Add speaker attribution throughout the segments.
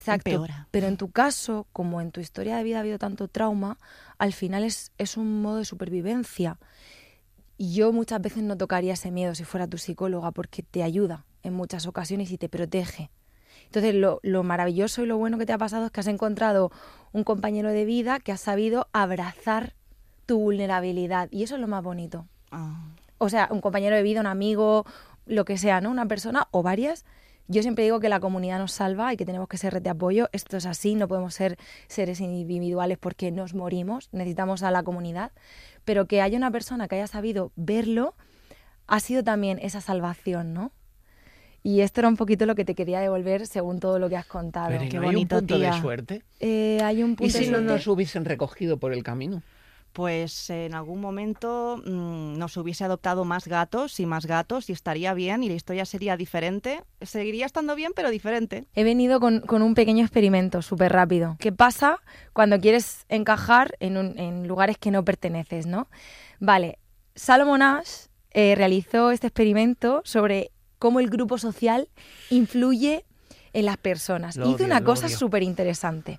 Speaker 1: Exacto,
Speaker 2: empeora.
Speaker 1: pero en tu caso, como en tu historia de vida ha habido tanto trauma, al final es un modo de supervivencia. Y yo muchas veces no tocaría ese miedo si fuera tu psicóloga, porque te ayuda en muchas ocasiones y te protege. Entonces lo maravilloso y lo bueno que te ha pasado es que has encontrado un compañero de vida que ha sabido abrazar tu vulnerabilidad, y eso es lo más bonito. O sea, un compañero de vida, un amigo, lo que sea, ¿no? Una persona o varias. Yo siempre digo que la comunidad nos salva y que tenemos que ser red de apoyo. Esto es así, no podemos ser seres individuales porque nos morimos, necesitamos a la comunidad. Pero que haya una persona que haya sabido verlo ha sido también esa salvación, ¿no? Y esto era un poquito lo que te quería devolver según todo lo que has contado.
Speaker 3: Pero
Speaker 2: Qué
Speaker 3: ¿no hay
Speaker 2: bonito,
Speaker 3: un punto
Speaker 2: tía.
Speaker 3: de suerte?
Speaker 1: Hay un punto
Speaker 3: ¿Y si
Speaker 1: de
Speaker 3: no
Speaker 1: suerte.
Speaker 3: nos hubiesen recogido por el camino?
Speaker 2: Pues en algún momento nos hubiese adoptado más gatos y estaría bien y la historia sería diferente. Seguiría estando bien, pero diferente.
Speaker 1: He venido con un pequeño experimento súper rápido. ¿Qué pasa cuando quieres encajar en lugares que no perteneces, ¿no? Vale, Salomon Asch realizó este experimento sobre cómo el grupo social influye en las personas. Hizo una cosa súper interesante.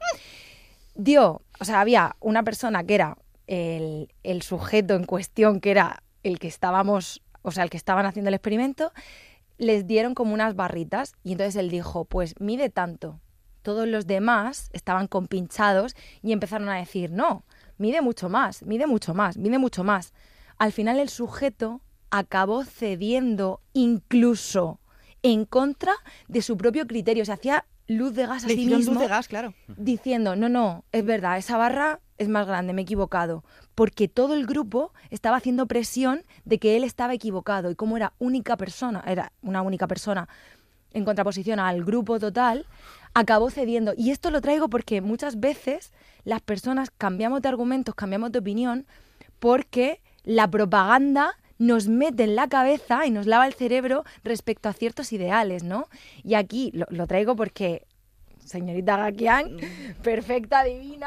Speaker 1: Había una persona que era el sujeto en cuestión, que era el que estábamos, el que estaban haciendo el experimento. Les dieron como unas barritas y entonces él dijo, pues mide tanto. Todos los demás estaban compinchados y empezaron a decir, no, mide mucho más, mide mucho más, mide mucho más. Al final el sujeto acabó cediendo incluso en contra de su propio criterio. Se hacía luz de gas a sí mismo.
Speaker 2: Luz de gas, claro.
Speaker 1: Diciendo, no, es verdad, esa barra es más grande, me he equivocado. Porque todo el grupo estaba haciendo presión de que él estaba equivocado. Y como era una única persona en contraposición al grupo total, acabó cediendo. Y esto lo traigo porque muchas veces las personas cambiamos de argumentos, cambiamos de opinión, porque la propaganda nos mete en la cabeza y nos lava el cerebro respecto a ciertos ideales, ¿no? Y aquí lo traigo porque señorita Gakian, perfecta, divina,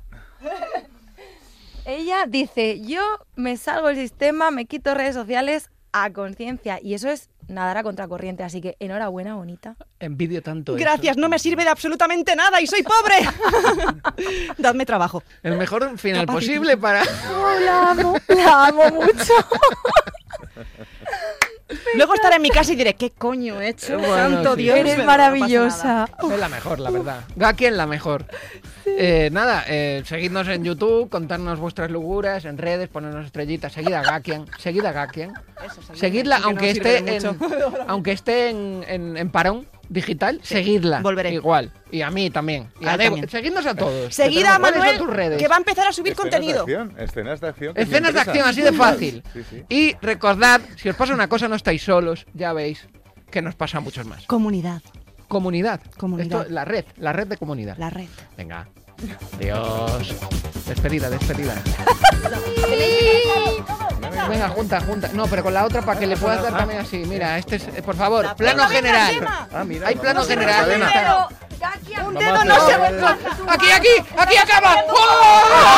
Speaker 1: ella dice, yo me salgo del sistema, me quito redes sociales a conciencia, y eso es nadar a contracorriente, así que enhorabuena, bonita.
Speaker 3: Envidio tanto
Speaker 2: Gracias,
Speaker 3: eso.
Speaker 2: no me sirve de absolutamente nada y soy pobre. Dadme trabajo.
Speaker 3: El mejor final posible para...
Speaker 1: La amo mucho.
Speaker 2: Luego estaré en mi casa y diré, ¿qué coño he hecho?
Speaker 3: Bueno,
Speaker 2: Santo
Speaker 3: sí.
Speaker 2: Dios,
Speaker 1: Eres
Speaker 2: pero no pasa
Speaker 1: maravillosa.
Speaker 2: nada.
Speaker 3: Es la mejor, la verdad. Gakian la mejor. Seguidnos en YouTube, contarnos vuestras locuras, en redes, ponernos estrellitas. Seguid a Gakian. Seguidla,
Speaker 2: sí que
Speaker 3: aunque
Speaker 2: nos sirve
Speaker 3: esté,
Speaker 2: de mucho.
Speaker 3: aunque esté en parón digital, seguidla.
Speaker 2: Volveré.
Speaker 3: Igual. Y a mí también. Y
Speaker 2: A
Speaker 3: a
Speaker 2: él también.
Speaker 3: Seguidnos a todos.
Speaker 2: Seguid a
Speaker 3: ¿Cuáles son
Speaker 2: Manuel,
Speaker 3: tus redes?
Speaker 2: que va a empezar a subir contenido.
Speaker 4: Escenas de acción. que me
Speaker 3: Escenas de
Speaker 4: interesan.
Speaker 3: acción, así de fácil.
Speaker 4: Sí.
Speaker 3: Y recordad, si os pasa una cosa, no estáis solos, ya veis que nos pasa a muchos más.
Speaker 2: Comunidad,
Speaker 3: Comunidad.
Speaker 2: Comunidad.
Speaker 3: Esto, la red de comunidad.
Speaker 2: la red.
Speaker 3: Venga. Adiós. Despedida. Venga, junta. No, pero con la otra para que le puedas dar también así. Mira, este es, por favor, plano
Speaker 2: Venga,
Speaker 3: general.
Speaker 2: Chema.
Speaker 4: Ah, mira,
Speaker 3: Hay
Speaker 4: no,
Speaker 3: plano
Speaker 4: no se me
Speaker 3: general.
Speaker 4: encadena.
Speaker 3: Venga.
Speaker 2: Un dedo no se...
Speaker 3: Aquí acaba. ¡Oh!